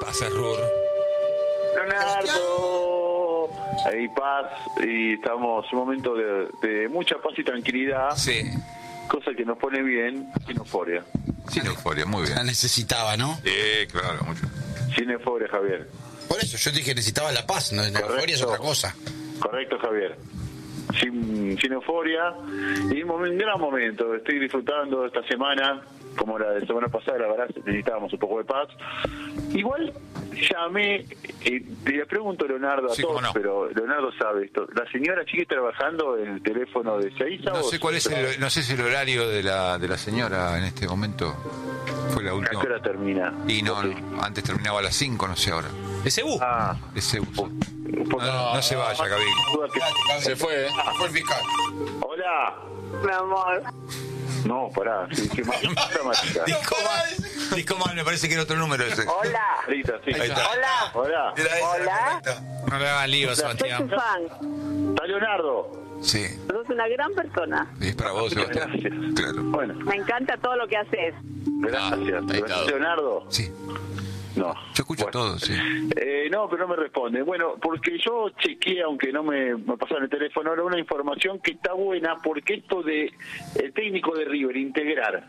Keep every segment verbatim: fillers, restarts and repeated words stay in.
pasa, Rur? Leonardo, ahí paz, y estamos en un momento de, de mucha paz y tranquilidad. Sí. Cosa que nos pone bien, sin euforia. Sin euforia, muy bien. La necesitaba, ¿no? Sí, claro, mucho. Sin euforia, Javier. Por eso yo dije necesitaba la paz, no, la Correcto. euforia es otra cosa. Correcto, Javier. Sin, sin euforia. Y un momen- gran momento. Estoy disfrutando esta semana, como la de la semana pasada, la verdad necesitábamos un poco de paz. Igual llamé, eh, le pregunto a Leonardo a Sí, todos, cómo no. pero Leonardo sabe esto. ¿La señora sigue trabajando en el teléfono de Seiza? No o sé cuál es el, no sé si el horario de la, de la señora en este momento. Fue la ¿A última. qué hora termina? Y no, Ok. no, antes terminaba a las cinco, no sé ahora. Ese bus. Ah, Ese uso. un poco- No, no se vaya, Gaby. duda que- Se fue, ¿eh? Fue el fiscal. Hola. Mi amor. No, pará. Sí, sí, más dramática. Discoman, Discoman, me parece que era otro número ese. Hola. Ahorita, sí. Ahí está. Hola. Hola. Era esa la Hola. correcta. No le hagan lío, Soy tu Sebastián. fan. Está Leonardo. Sí, Sos una gran persona. es para vos, Muchas Sebastián. gracias. Claro. Bueno, Me encanta todo lo que haces. gracias. ahí está. Leonardo. Sí, No. yo escucho Bueno. todo, sí. Eh, no, pero no me responde. Bueno, porque yo chequeé, aunque no me, me pasaron el teléfono, ahora una información que está buena, porque esto de el técnico de River, integrar.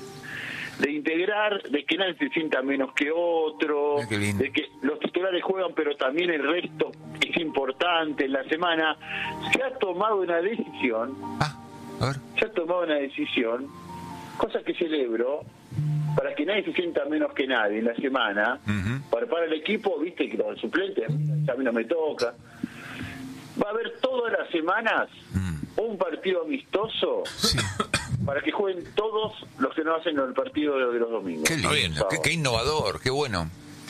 De integrar, de que nadie se sienta menos que otro, Mira qué lindo. de que los titulares juegan, pero también el resto es importante en la semana. Se ha tomado una decisión, Ah, a ver. se ha tomado una decisión, cosa que celebro, para que nadie se sienta menos que nadie en la semana, Ujú. para, para el equipo, viste que los suplentes, a mí no me toca. Va a haber todas las semanas Mm. un partido amistoso Sí. para que jueguen todos los que no hacen el partido de, de los domingos. Qué lindo, qué, qué innovador, qué bueno.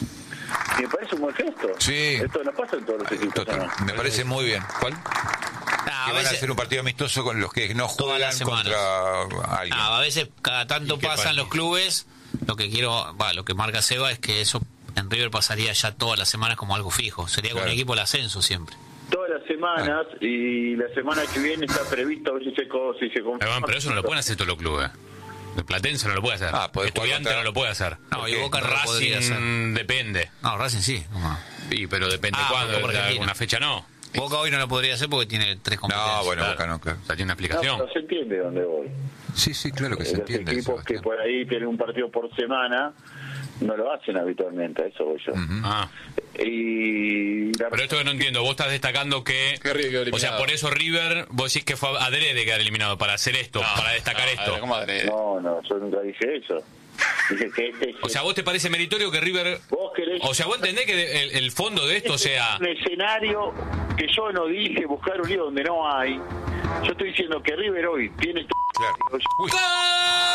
Y me parece un buen gesto. Sí. Esto no pasa en todos los equipos. Total, ¿no? me parece muy bien. ¿Cuál? Ah, Que a van a veces, hacer un partido amistoso con los que no Todas las juegan contra alguien. ah, a veces cada tanto ¿Y qué pasan pasa? los clubes. Lo que quiero, va, lo que marca Seba es que eso en River pasaría ya todas las semanas como algo fijo. Sería con Claro. un equipo el ascenso siempre. Todas las semanas, y la semana que viene está previsto a ver si se, co- si se confirma. Iván, pero eso no lo pueden hacer todos los clubes. El Platense no lo puede hacer. Ah, podés jugar Estudiante contra- no lo puede hacer. No, y Boca no lo podría hacer. Racing depende. No, Racing sí. ¿cómo no? Y, pero depende Ah, cuándo. Copa de Argentina. alguna fecha no. Boca hoy no lo podría hacer porque tiene tres competencias. No, bueno, Claro. Boca no, claro. O sea, tiene una No, explicación. pero se entiende dónde voy. Sí, sí, claro que se Los entiende. equipos que Sebastián. por ahí tienen un partido por semana no lo hacen habitualmente, a eso voy yo. Ujú. Ah. Y la- Pero esto que no entiendo, vos estás destacando que... Que River quedó eliminado. O sea, por eso River, vos decís que fue adrede quedar eliminado, para hacer esto, para destacar esto. ¿Cómo adrede? no, no, yo nunca dije eso. Dije que este es O sea, ¿vos te parece meritorio que River... vos querés O sea, ¿vos entendés que el, el fondo de esto sea... un escenario que yo no dije, buscar un lío donde no hay. Yo estoy diciendo que River hoy tiene Claro. Uy.